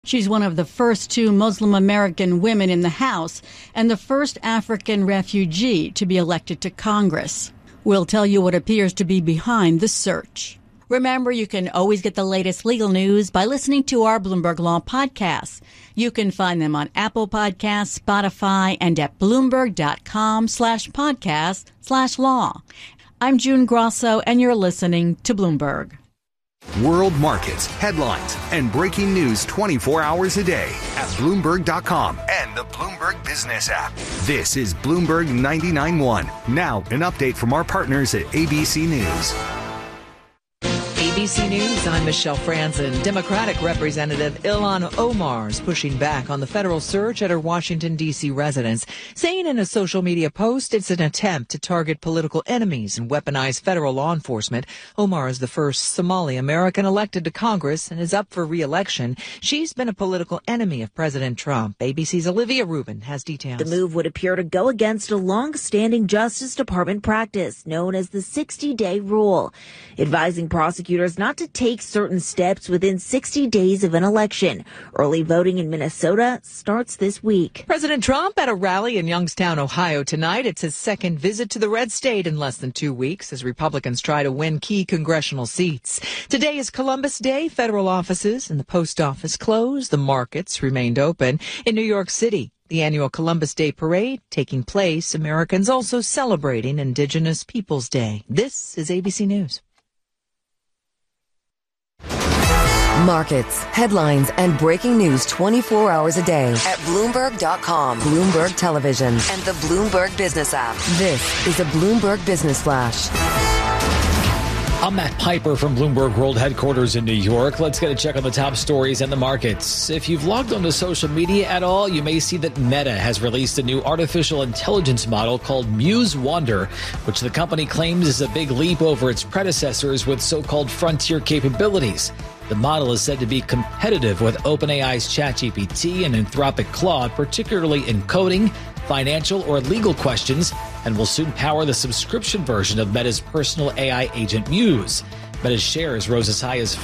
She's one of the first 2 Muslim American women in the House and the first African refugee to be elected to Congress. We'll tell you what appears to be behind the search. Remember, you can always get the latest legal news by listening to our Bloomberg Law podcasts. You can find them on Apple Podcasts, Spotify, and at Bloomberg.com/podcast/law. I'm June Grosso, and you're listening to Bloomberg. World markets, headlines, and breaking news 24 hours a day at Bloomberg.com and the Bloomberg Business app. This is Bloomberg 99.1. Now, an update from our partners at ABC News. ABC News, I'm Michelle Franzen. Democratic Representative Ilhan Omar is pushing back on the federal search at her Washington, D.C. residence, saying in a social media post it's an attempt to target political enemies and weaponize federal law enforcement. Omar is the first Somali American elected to Congress and is up for re-election. She's been a political enemy of President Trump. ABC's Olivia Rubin has details. The move would appear to go against a long-standing Justice Department practice known as the 60-day rule, advising prosecutors not to take certain steps within 60 days of an election. Early voting in Minnesota starts this week. President Trump at a rally in Youngstown, Ohio tonight. It's his second visit to the red state in less than 2 weeks as Republicans try to win key congressional seats. Today is Columbus Day. Federal offices and the post office closed. The markets remained open. In New York City, the annual Columbus Day Parade taking place. Americans also celebrating Indigenous Peoples Day. This is ABC News. Markets, headlines, and breaking news 24 hours a day at Bloomberg.com, Bloomberg Television, and the Bloomberg Business app. This is a Bloomberg Business Flash. I'm Matt Piper from Bloomberg World Headquarters in New York. Let's get a check on the top stories and the markets. If you've logged onto social media at all, you may see that Meta has released a new artificial intelligence model called Muse Wonder, which the company claims is a big leap over its predecessors with so-called frontier capabilities. The model is said to be competitive with OpenAI's ChatGPT and Anthropic Claude, particularly in coding, financial, or legal questions, and will soon power the subscription version of Meta's personal AI agent Muse. Meta's shares rose as high as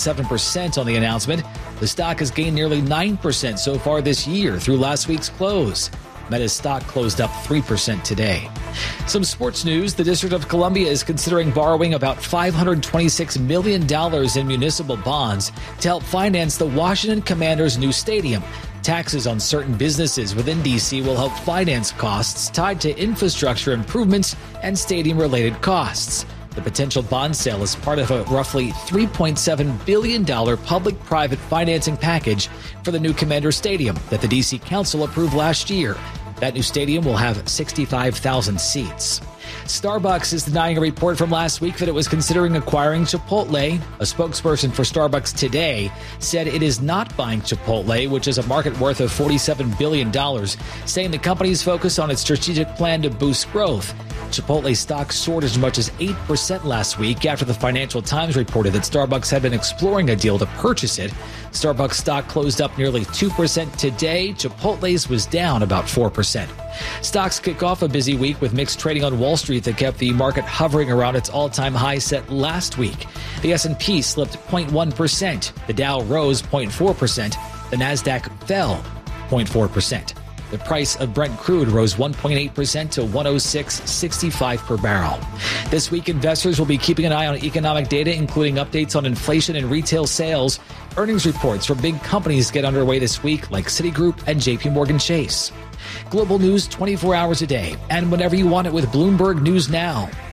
4.7% on the announcement. The stock has gained nearly 9% so far this year through last week's close. Meta's stock closed up 3% today. Some sports news. The District of Columbia is considering borrowing about $526 million in municipal bonds to help finance the Washington Commanders' new stadium. Taxes on certain businesses within D.C. will help finance costs tied to infrastructure improvements and stadium-related costs. The potential bond sale is part of a roughly $3.7 billion public-private financing package for the new Commander Stadium that the D.C. Council approved last year. That new stadium will have 65,000 seats. Starbucks is denying a report from last week that it was considering acquiring Chipotle. A spokesperson for Starbucks today said it is not buying Chipotle, which is a market worth of $47 billion, saying the company's focused on its strategic plan to boost growth. Chipotle stock soared as much as 8% last week after the Financial Times reported that Starbucks had been exploring a deal to purchase it. Starbucks stock closed up nearly 2% today. Chipotle's was down about 4%. Stocks kick off a busy week with mixed trading on Wall Street that kept the market hovering around its all-time high set last week. The S&P slipped 0.1%. The Dow rose 0.4%. The Nasdaq fell 0.4%. The price of Brent crude rose 1.8% to $106.65 per barrel. This week, investors will be keeping an eye on economic data, including updates on inflation and retail sales. Earnings reports from big companies get underway this week, like Citigroup and JPMorgan Chase. Global news 24 hours a day, and whenever you want it with Bloomberg News Now.